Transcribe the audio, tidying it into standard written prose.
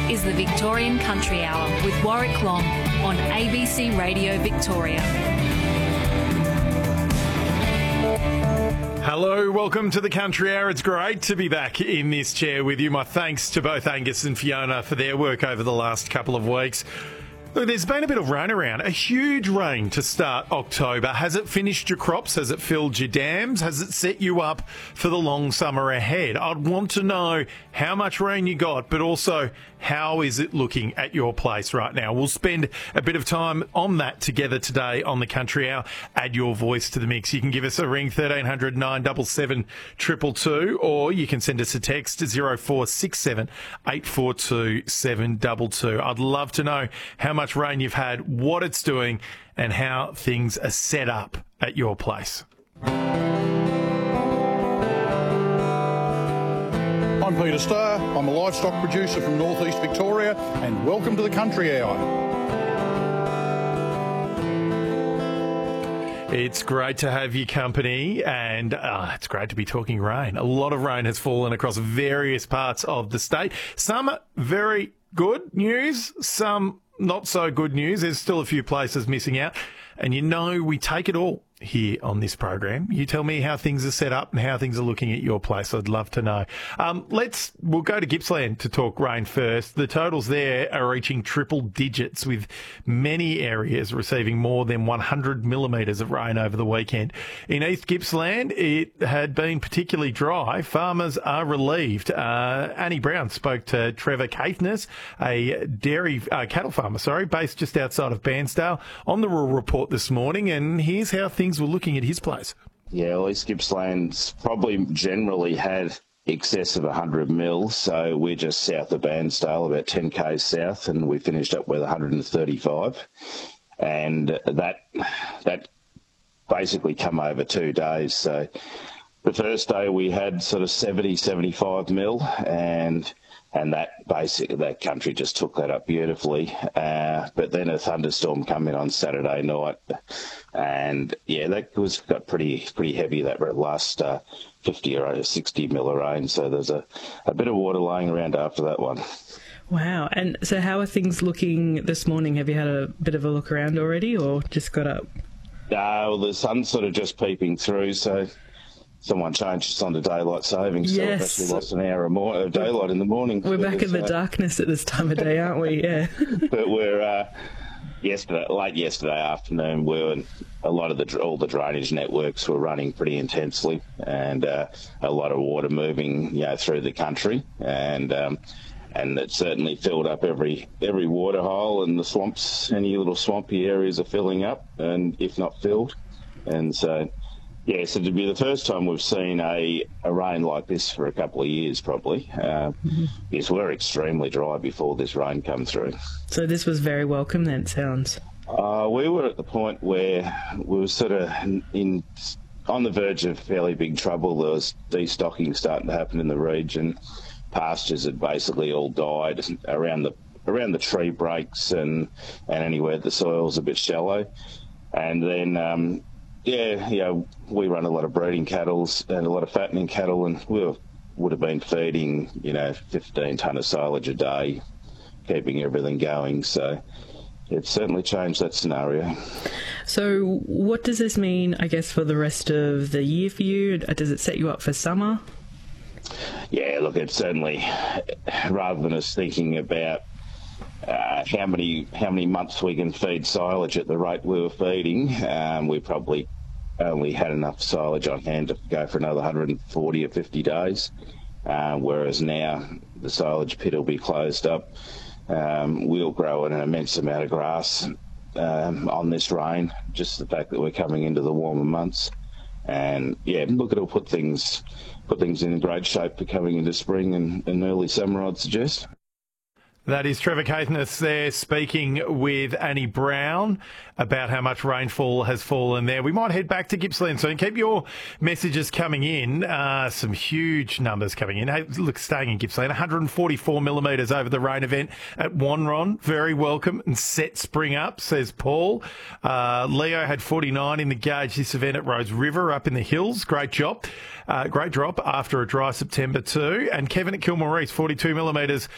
is the Victorian Country Hour with Warwick Long on ABC Radio Victoria. Hello, welcome to the Country Hour. It's great to be back in this chair with you. My thanks to both Angus and Fiona for their work over the last couple of weeks. Look, there's been a bit of rain around, a huge rain to start October. Has it finished your crops? Has it filled your dams? Has it set you up for the long summer ahead? I'd want to know how much rain you got, but also how is it looking at your place right now? We'll spend a bit of time on that together today on the Country Hour. Add your voice to the mix. You can give us a ring, 1300 977 222, or you can send us a text to 0467 842 722. I'd love to know how much rain you've had, what it's doing, and how things are set up at your place. I'm Peter Starr. I'm a livestock producer from northeast Victoria, and welcome to the Country Hour. It's great to have your company, and it's great to be talking rain. A lot of rain has fallen across various parts of the state. Some very good news, some not so good news. There's still a few places missing out. And you know we take it all here on this program. You tell me how things are set up and how things are looking at your place. I'd love to know. We'll go to Gippsland to talk rain first. The totals there are reaching triple digits, with many areas receiving more than 100 millimetres of rain over the weekend. In East Gippsland, it had been particularly dry. Farmers are relieved. Annie Brown spoke to Trevor Caithness, a cattle farmer, based just outside of Bairnsdale, on the Rural Report this morning, and here's how things were looking at his place. Yeah, well, East Gippsland's probably generally had excess of 100 mils, so we're just south of Bairnsdale, about 10 k's south, and we finished up with 135, and that basically come over 2 days. So the first day we had sort of 75 mil, and that country just took that up beautifully. But then a thunderstorm come in on Saturday night, and yeah, that got pretty heavy. That last 50 or 60 mil of rain. So there's a bit of water lying around after that one. Wow. And so how are things looking this morning? Have you had a bit of a look around already, or just got up? Well, the sun's sort of just peeping through, so someone changed us on to daylight savings, so we've actually lost an hour more of daylight in the morning. We're back in the darkness at this time of day, aren't we? Yeah. But we're late yesterday afternoon, all the drainage networks were running pretty intensely, and a lot of water moving, through the country, and it certainly filled up every water hole, and the swamps, any little swampy areas are filling up, and if not filled, and so. Yeah, so to be the first time we've seen a rain like this for a couple of years, probably. Yes, we're extremely dry before this rain come through. So this was very welcome then, it sounds. We were at the point where we were sort of on the verge of fairly big trouble. There was destocking starting to happen in the region. Pastures had basically all died around the tree breaks and anywhere the soil's a bit shallow. And then... we run a lot of breeding cattle and a lot of fattening cattle, and we would have been feeding, 15 tonne of silage a day, keeping everything going. So it's certainly changed that scenario. So what does this mean, I guess, for the rest of the year for you? Does it set you up for summer? Yeah, look, it's certainly, rather than us thinking about how many months we can feed silage at the rate we were feeding, we probably only had enough silage on hand to go for another 140 or 50 days, whereas now the silage pit will be closed up. We'll grow an immense amount of grass on this rain, just the fact that we're coming into the warmer months. And yeah, look, it'll put things in great shape for coming into spring and early summer, I'd suggest. That is Trevor Caithness there speaking with Annie Brown about how much rainfall has fallen there. We might head back to Gippsland soon. Keep your messages coming in. Some huge numbers coming in. Hey, look, staying in Gippsland, 144 millimetres over the rain event at Wanron. Very welcome and set spring up, says Paul. Leo had 49 in the gauge this event at Rose River up in the hills. Great job. Great drop after a dry September too. And Kevin at Kilmore East, 42 millimetres